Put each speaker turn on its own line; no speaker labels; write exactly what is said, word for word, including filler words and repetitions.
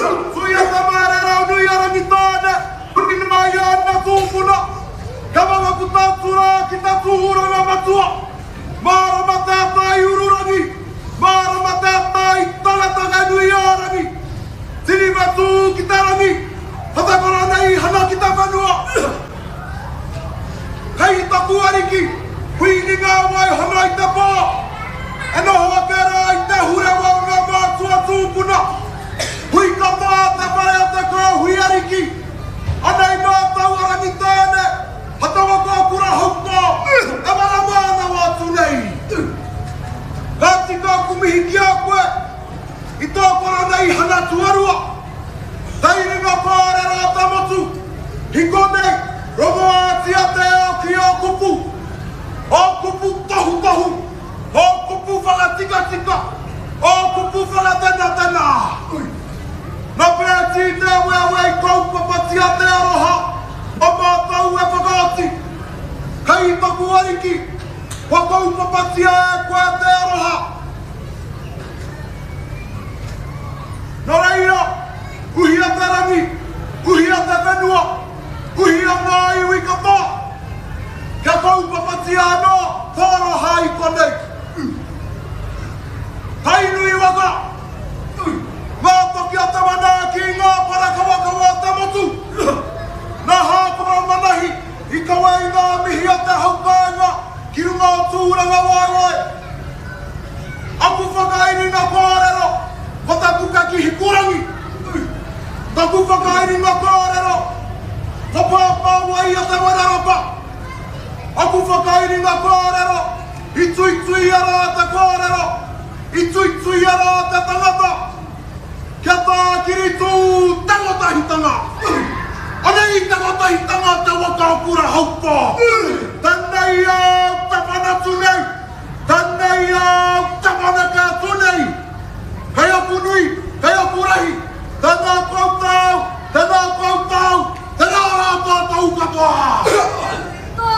Suia tamare rau nui arangi tāne, kunin mai ana tūpuna. Kawanga ku tātura ki tātura ngā matua. Mara matātai ururangi, mara matātai tangata nui arangi. Tini matu ki tarangi, hatakora nei hana ki tā whanua. Hei taku ariki, huini ngā wai hana i tā pā. E noho a pera i te hure wau ngā mātua tūpuna. Hui ka pā te whare o te kō hui ariki. Anei mātau arangi tēne, hatawa kō kura haupa. E wala māna wātu nei. Kāti kā kumihi ki a koe, i tō kora nei hana tuarua. Teiri ngā pārera ta motu, hiko nei, romo āti a te ao ki o kupu. O kupu tohu tohu. O kupu whala tika tika, o kupu whala tena tena. Nā pēr tī te awe awe i kaupapa tia te aroha, o mātau e whakaati. Kei taku ariki, wa kaupapa tia e koe te aroha. Nō reira, uhia te rangi, uhia te whenua, uhia ngā iwi kapa. Kia kaupapa tia anō, tōro hai konei. Hei nui waka, ngā toki a te mana ki ngā parakawakawa te motu. Nā hākura manahi, i kawe i ngā mihi a te haupānga, ki runga o tūranga waiwai. Aku whakairi ngā pārero, ko te puka ki hikurangi. Taku whakairi ngā pārero, ko pāpā wai a te wararopa. Aku whakairi ngā pārero, i tui tui ara te pārero. I tui tui ara te tangata, kia tā kiri tū tangata hitanga. Anei tangata hitanga te waka o kura haupa.